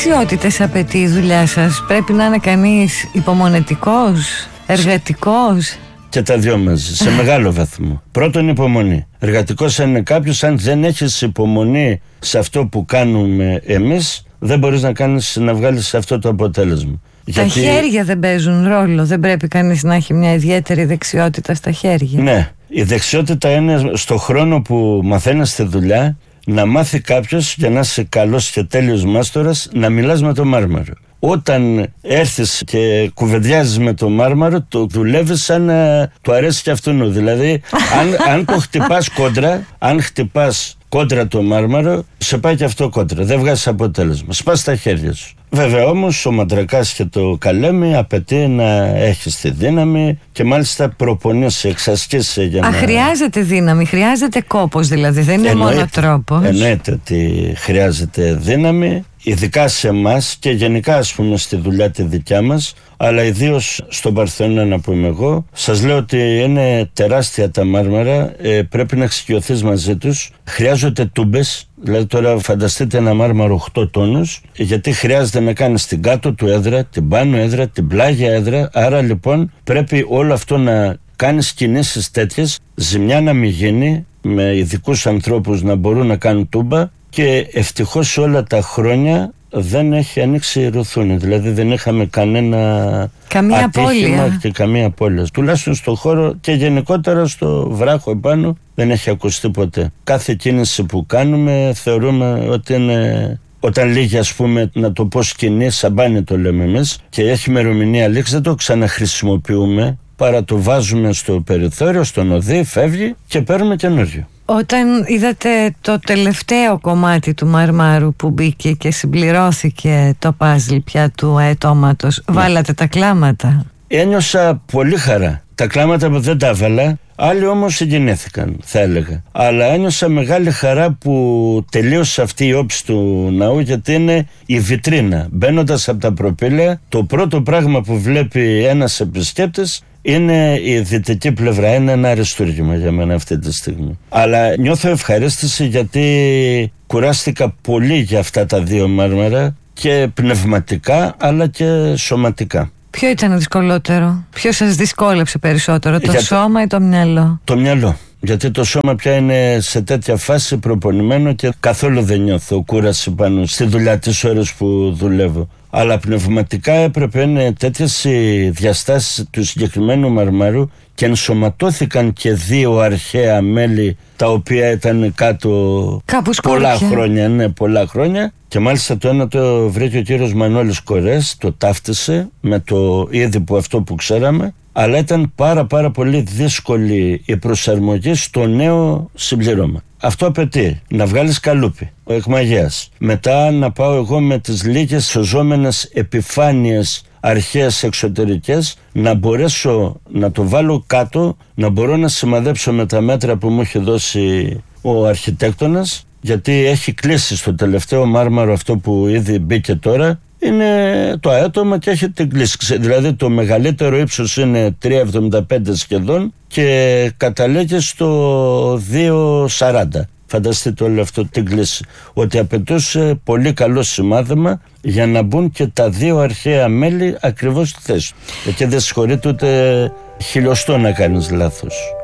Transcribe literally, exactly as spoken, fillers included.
δεξιότητες απαιτεί η δουλειά σας? Πρέπει να είναι κανείς υπομονετικός, εργατικός? Και τα δυο μαζί, σε μεγάλο βαθμό. Πρώτον, υπομονή. Εργατικός είναι κάποιος, αν δεν έχεις υπομονή σε αυτό που κάνουμε εμείς, δεν μπορείς να κάνεις, να βγάλεις αυτό το αποτέλεσμα. Τα Γιατί... χέρια δεν παίζουν ρόλο? Δεν πρέπει κανείς να έχει μια ιδιαίτερη δεξιότητα στα χέρια? Ναι, η δεξιότητα είναι στο χρόνο που μαθαίνεις τη δουλειά, να μάθει κάποιος, για να είσαι καλός και τέλειος μάστορας, να μιλάς με το μάρμαρο. Όταν έρθεις και κουβεντιάζεις με το μάρμαρο, το δουλεύεις σαν να του αρέσει και αυτόν. Δηλαδή, αν, αν το χτυπάς κόντρα, αν χτυπάς κόντρα το μάρμαρο, σε πάει και αυτό κόντρα. Δεν βγάζεις αποτέλεσμα. Σπάς τα χέρια σου. Βέβαια όμως ο μαντρακάς και το καλέμι απαιτεί να έχεις τη δύναμη και μάλιστα προπονείς, εξασκείς για να... Α, χρειάζεται δύναμη, χρειάζεται κόπος δηλαδή, δεν είναι εννοείται, μόνο τρόπος. Εννοείται ότι χρειάζεται δύναμη, ειδικά σε εμάς και γενικά ας πούμε στη δουλειά τη δικιά μας, αλλά ιδίως στον Παρθενώνα να πούμε εγώ. Σας λέω ότι είναι τεράστια τα μάρμαρα, ε, πρέπει να εξοικειωθείς μαζί τους. Χρειάζονται τούμπες, δηλαδή τώρα φανταστείτε ένα μάρμαρο οκτώ τόνους, γιατί χρειάζεται να κάνεις την κάτω του έδρα, την πάνω έδρα, την πλάγια έδρα. Άρα λοιπόν πρέπει όλο αυτό να κάνεις κινήσεις τέτοιες, ζημιά να μην γίνει, με ειδικούς ανθρώπους να μπορούν να κάνουν τούμπα. Και ευτυχώς όλα τα χρόνια δεν έχει ανοίξει ρουθούνη. Δηλαδή δεν είχαμε κανένα καμία ατύχημα απώλεια. Και καμία απώλεια. Τουλάχιστον στο χώρο και γενικότερα στο βράχο επάνω δεν έχει ακουστεί ποτέ. Κάθε κίνηση που κάνουμε θεωρούμε ότι είναι... Όταν λύγει ας πούμε, να το πω σκηνή, σαμπάνι το λέμε εμείς, και έχει ημερομηνία λήξη, δεν το ξαναχρησιμοποιούμε, παρά το βάζουμε στο περιθώριο, στον οδύ, φεύγει και παίρνουμε καινούριο. Όταν είδατε το τελευταίο κομμάτι του μαρμάρου που μπήκε και συμπληρώθηκε το παζλ πια του αετώματος, ναι, βάλατε τα κλάματα? Ένιωσα πολύ χαρά. Τα κλάματα που δεν τα έβαλα, άλλοι όμως συγκινήθηκαν, θα έλεγα. Αλλά ένιωσα μεγάλη χαρά που τελείωσε αυτή η όψη του ναού, γιατί είναι η βιτρίνα. Μπαίνοντας από τα προπήλαια, το πρώτο πράγμα που βλέπει ένας επισκέπτης είναι η δυτική πλευρά. Είναι ένα αριστούργημα για μένα αυτή τη στιγμή. Αλλά νιώθω ευχαρίστηση γιατί κουράστηκα πολύ για αυτά τα δύο μάρμαρα, και πνευματικά αλλά και σωματικά. Ποιο ήταν δυσκολότερο? Ποιο σας δυσκόλεψε περισσότερο, το για σώμα ή το μυαλό? Το μυαλό. Γιατί το σώμα πια είναι σε τέτοια φάση προπονημένο και καθόλου δεν νιώθω κούραση πάνω στη δουλειά, τις ώρες που δουλεύω. Αλλά πνευματικά έπρεπε, είναι τέτοιες οι διαστάσεις του συγκεκριμένου μαρμάρου και ενσωματώθηκαν και δύο αρχαία μέλη τα οποία ήταν κάτω πολλά χρόνια, ναι, πολλά χρόνια. Και μάλιστα το ένα το βρήκε ο κύριος Μανώλης Κορές, το ταύτισε με το είδη που αυτό που ξέραμε, αλλά ήταν πάρα πάρα πολύ δύσκολη η προσαρμογή στο νέο συμπληρώμα. Αυτό απαιτεί να βγάλεις καλούπι, ο εκμαγέας. Μετά να πάω εγώ με τις λίγες σωζόμενες επιφάνειες αρχαίες εξωτερικές, να μπορέσω να το βάλω κάτω, να μπορώ να σημαδέψω με τα μέτρα που μου έχει δώσει ο αρχιτέκτονας, γιατί έχει κλείσει στο τελευταίο μάρμαρο αυτό που ήδη μπήκε τώρα, είναι το αέτομα και έχει την κλίση. Δηλαδή το μεγαλύτερο ύψος είναι τρία εβδομήντα πέντε σχεδόν και καταλήγει στο δύο σαράντα. Φανταστείτε όλο αυτό την κλίση. Ότι απαιτούσε πολύ καλό σημάδεμα για να μπουν και τα δύο αρχαία μέλη ακριβώς στη θέση του. Και δεν συγχωρείται ούτε χιλιοστό να κάνεις λάθος.